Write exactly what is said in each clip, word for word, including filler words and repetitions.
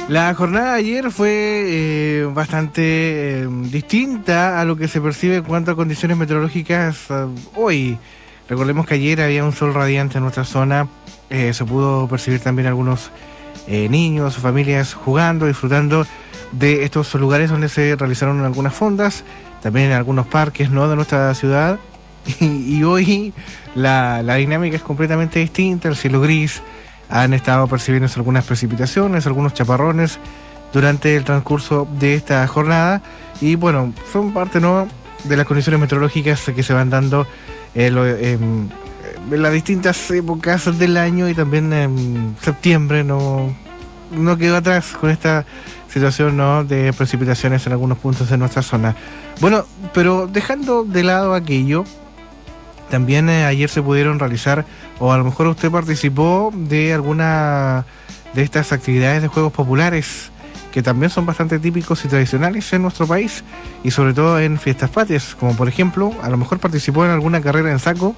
La jornada de ayer fue eh, bastante eh, distinta a lo que se percibe en cuanto a condiciones meteorológicas uh, hoy. Recordemos que ayer había un sol radiante en nuestra zona, eh, se pudo percibir también algunos eh, niños, familias jugando, disfrutando de estos lugares donde se realizaron algunas fondas, también en algunos parques, ¿no?, de nuestra ciudad. Y, y hoy la, la dinámica es completamente distinta, el cielo gris. Han estado percibiéndose algunas precipitaciones, algunos chaparrones durante el transcurso de esta jornada y bueno, son parte, ¿no?, de las condiciones meteorológicas que se van dando eh, lo, eh, en las distintas épocas del año y también en septiembre no, no quedó atrás con esta situación, ¿no?, de precipitaciones en algunos puntos de nuestra zona. Bueno, pero dejando de lado aquello, también eh, ayer se pudieron realizar, o a lo mejor usted participó de alguna de estas actividades de juegos populares, que también son bastante típicos y tradicionales en nuestro país, y sobre todo en fiestas patrias, como por ejemplo, a lo mejor participó en alguna carrera en saco,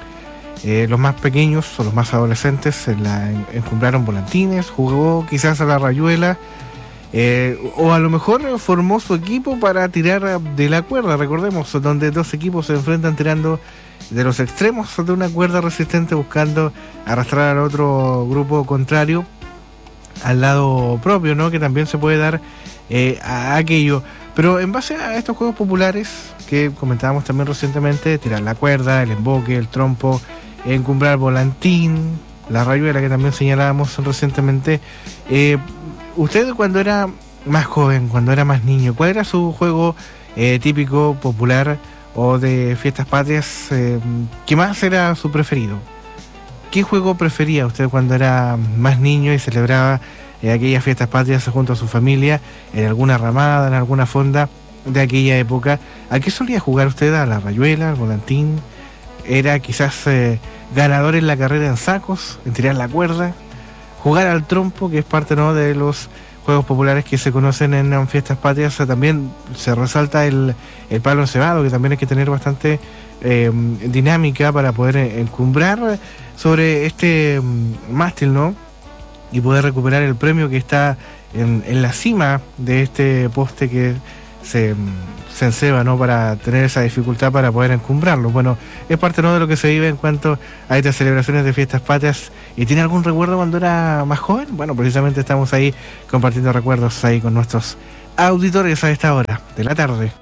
eh, los más pequeños o los más adolescentes en la, en, encumbraron volantines, jugó quizás a la rayuela, Eh, o a lo mejor formó su equipo para tirar de la cuerda, recordemos, donde dos equipos se enfrentan tirando de los extremos de una cuerda resistente buscando arrastrar al otro grupo contrario al lado propio, ¿no?, que también se puede dar eh, a aquello. Pero en base a estos juegos populares que comentábamos también recientemente, tirar la cuerda, el emboque, el trompo, encumbrar volantín, la rayuela que también señalábamos recientemente, eh, usted cuando era más joven, cuando era más niño, ¿cuál era su juego eh, típico, popular o de fiestas patrias? Eh, ¿Qué más era su preferido? ¿Qué juego prefería usted cuando era más niño y celebraba eh, aquellas fiestas patrias junto a su familia, en alguna ramada, en alguna fonda de aquella época? ¿A qué solía jugar usted? ¿A la rayuela, al volantín? ¿Era quizás eh, ganador en la carrera en sacos, en tirar la cuerda? Jugar al trompo, que es parte, ¿no?, de los juegos populares que se conocen en, en fiestas patrias. También se resalta el, el palo encebado, que también hay que tener bastante eh, dinámica para poder encumbrar sobre este um, mástil, ¿no?, y poder recuperar el premio que está en, en la cima de este poste que se, se enceba, ¿no?, para tener esa dificultad para poder encumbrarlo. Bueno, es parte, ¿no?, de lo que se vive en cuanto a estas celebraciones de fiestas patrias. ¿Y tiene algún recuerdo cuando era más joven? Bueno, precisamente estamos ahí compartiendo recuerdos ahí con nuestros auditores a esta hora de la tarde.